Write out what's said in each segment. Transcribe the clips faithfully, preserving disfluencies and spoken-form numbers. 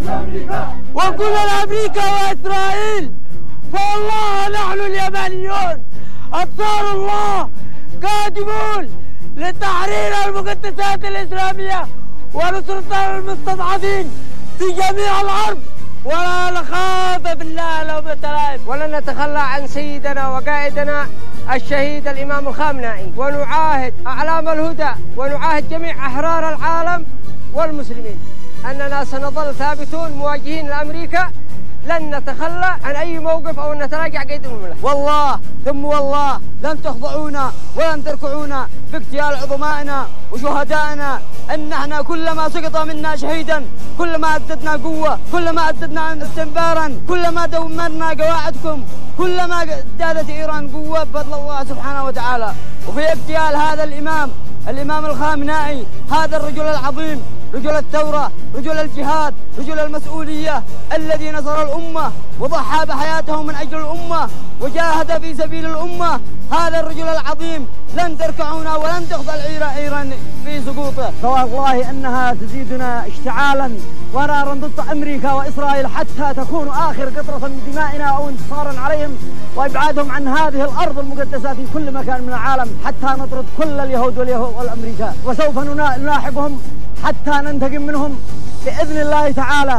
ونقول لأمريكا وإسرائيل فوالله نحن اليمنيون أنصار الله قادمون لتحرير المقدسات الإسلامية ونصرة المستضعفين في جميع الأرض، ولا نخاف بالله لومة لائم، ولن نتخلى عن سيدنا وقائدنا الشهيد الإمام الخامنائي، ونعاهد أعلام الهدى ونعاهد جميع أحرار العالم والمسلمين أننا سنظل ثابتون مواجهين لأمريكا، لن نتخلى عن أي موقف أو نتراجع قيد المملكة. والله ثم والله لن تخضعونا ولن تركعونا في اغتيال عظمائنا وشهدائنا، أن احنا كلما سقط منا شهيدا كلما أددنا قوة، كلما أددنا استنبارا، كلما دمرنا قواعدكم، كلما ازدادت إيران قوة بفضل الله سبحانه وتعالى. وفي اغتيال هذا الإمام الإمام الخامنائي، هذا الرجل العظيم، رجل الثورة، رجل الجهاد، رجل المسؤولية، الذي نصر الأمة وضحى بحياته من أجل الأمة وجاهد في سبيل الأمة، هذا الرجل العظيم لن تركعنا ولن تخضع إيران في سقوطه. فوالله أنها تزيدنا اشتعالا ونارا ضد أمريكا وإسرائيل حتى تكون آخر قطرة من دمائنا أو انتصارا عليهم وإبعادهم عن هذه الأرض المقدسة في كل مكان من العالم، حتى نطرد كل اليهود والأمريكا، وسوف نلاحقهم حتى ننتقم منهم بإذن الله تعالى.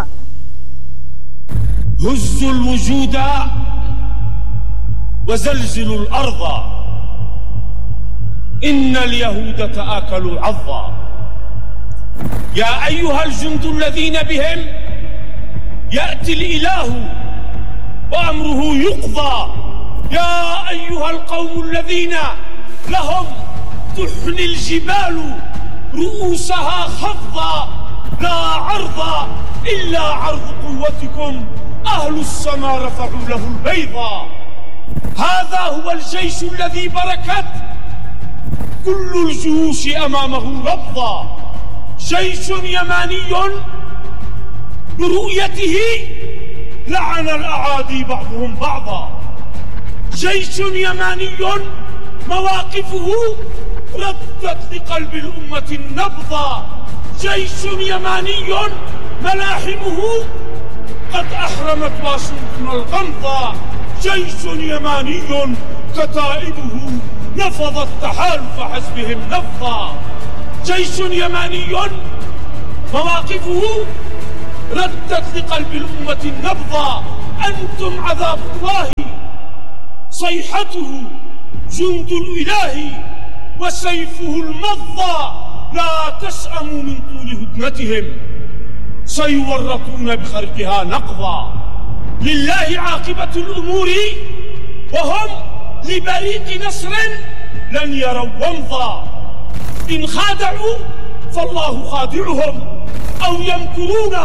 هزوا الوجود وزلزلوا الأرض، إن اليهود تآكلوا عظا. يا أيها الجند الذين بهم يأتي الإله وأمره يقضى، يا أيها القوم الذين لهم تحني الجبال رؤوسها خفضا، لا عرض إلا عرض قوتكم، أهل السماء رفعوا له البيضا. هذا هو الجيش الذي بركت كل الجيوش أمامه ربضا، جيش يماني برؤيته لعن الأعادي بعضهم بعضا، جيش يماني مواقفه ردت لقلب الأمة النبضا، جيش يماني ملاحمه قد أحرمت واشنطن الغمضا، جيش يماني كتائبه نفضت تحالف حزبهم نفضا، جيش يماني مواقفه ردت لقلب الأمة النبضا. أنتم عذاب الله، صيحته جند الإله وسيفه المضى، لا تسأموا من طول هدنتهم، سيورطون بخرقها نقضا. لله عاقبة الأمور وهم لبريق نصر لن يروا ومضا، إن خادعوا فالله خادعهم، أو يمكرون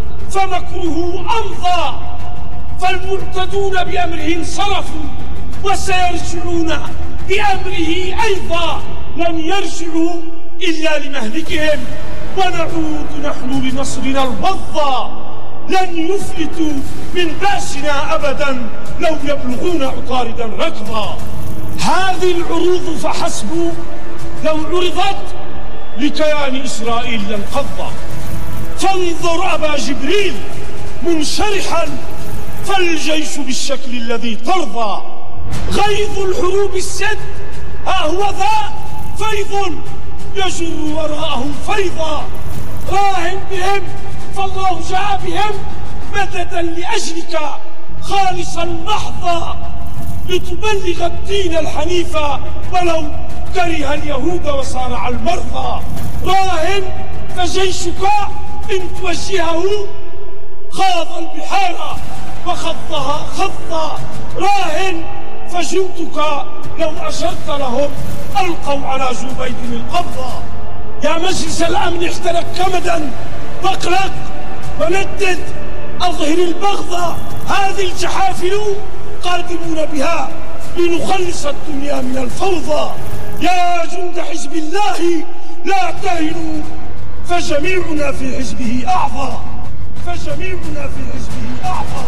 فمكره أمضى، فالمعتدون بأمره انصرفوا وسيرجعون بأمره أيضا، لن يرجعوا إلا لمهلكهم، ونعود نحن لنصرنا الوضى، لن يفلتوا من بأسنا أبدا لو يبلغون عطاردا ركضا. هذه العروض فحسب لو عرضت لكيان إسرائيل لانقضى، فانظر أبا جبريل منشرحا فالجيش بالشكل الذي ترضى، غيظ الحروب السد ها هو ذا فيض يجر وراءه فيضا، راهن بهم فالله جاء بهم مددا لأجلك خالصا محضا، لتبلغ الدين الحنيفا ولو كره اليهود وصارع المرضى، راهن فجيشك إن توجهه خاض البحار وخضها خضا، راهن فجندك لو أشرت لهم ألقوا على جبيد القبضة. يا مجلس الأمن احترق كمدا واقلق وندد أظهر البغضة، هذه الجحافل قادمون بها لنخلص الدنيا من الفوضى. يا جند حزب الله لا تهنوا فجميعنا في حزبه أعظى، فجميعنا في حزبه أعظى.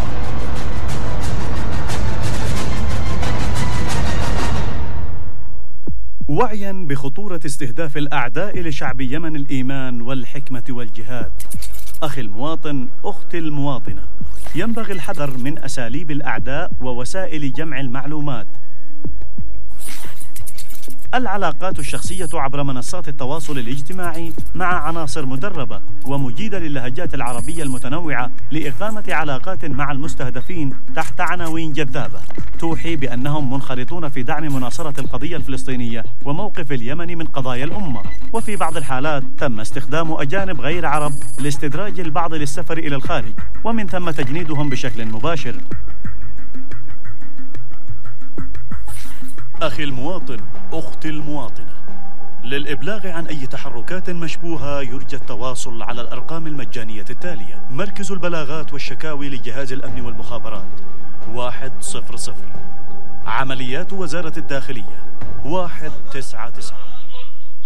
وعيا بخطورة استهداف الأعداء لشعب يمن الإيمان والحكمة والجهاد، أخي المواطن، أختي المواطنة، ينبغي الحذر من أساليب الأعداء ووسائل جمع المعلومات. العلاقات الشخصية عبر منصات التواصل الاجتماعي مع عناصر مدربة ومجيدة للهجات العربية المتنوعة لإقامة علاقات مع المستهدفين تحت عناوين جذابة توحي بأنهم منخرطون في دعم مناصرة القضية الفلسطينية وموقف اليمن من قضايا الأمة. وفي بعض الحالات تم استخدام أجانب غير عرب لاستدراج البعض للسفر إلى الخارج ومن ثم تجنيدهم بشكل مباشر. أخي المواطن، أختي المواطنة، للإبلاغ عن أي تحركات مشبوهة يرجى التواصل على الأرقام المجانية التالية: مركز البلاغات والشكاوي لجهاز الأمن والمخابرات واحد صفر صفر، عمليات وزارة الداخلية واحد تسعة تسعة.